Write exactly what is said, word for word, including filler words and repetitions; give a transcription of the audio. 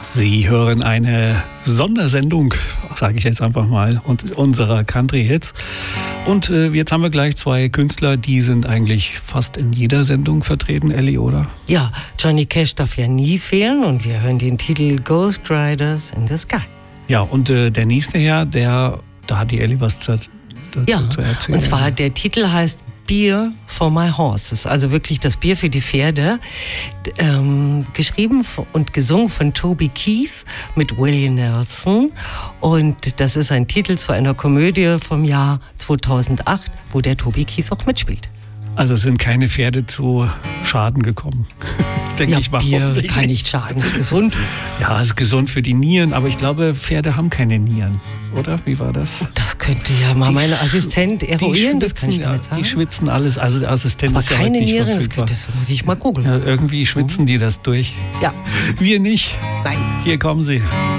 Sie hören eine Sondersendung, sage ich jetzt einfach mal, und unserer Country Hits. Und äh, jetzt haben wir gleich zwei Künstler, die sind eigentlich fast in jeder Sendung vertreten, Elli, oder? Ja, Johnny Cash darf ja nie fehlen und wir hören den Titel Ghost Riders in the Sky. Ja, und äh, der nächste Herr, der, da hat die Elli was zu, dazu ja, zu erzählen. Und zwar der Titel heißt Beer for my horses, also wirklich das Bier für die Pferde, ähm, geschrieben und gesungen von Toby Keith mit Willie Nelson, und das ist ein Titel zu einer Komödie vom Jahr zweitausendacht, wo der Toby Keith auch mitspielt. Also sind keine Pferde zu Schaden gekommen. Denke ja, ich mal. Bier kann nicht schaden, ist gesund. Ja, ist gesund für die Nieren, aber ich glaube, Pferde haben keine Nieren, oder? Wie war das? Das könnte ja mal mein Assistent eruieren, das kann ich gar nicht sagen. Die schwitzen alles, also der Assistent aber ist ja keine nicht Nieren, das, verfügbar. könnte, das muss ich mal googeln. Ja, irgendwie schwitzen die das durch. Ja. Wir nicht. Nein. Hier kommen sie.